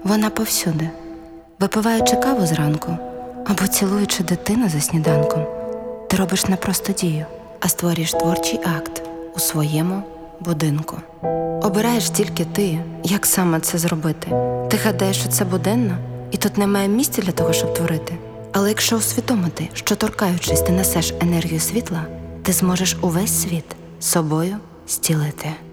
Вона повсюди. Випиваючи каву зранку або цілуючи дитину за сніданком, ти робиш не просто дію, а створюєш творчий акт у своєму будинку. Обираєш тільки ти, як саме це зробити. Ти гадаєш, що це буденно, і тут немає місця для того, щоб творити. Але якщо усвідомити, що торкаючись ти несеш енергію світла, ти зможеш увесь світ собою зцілити.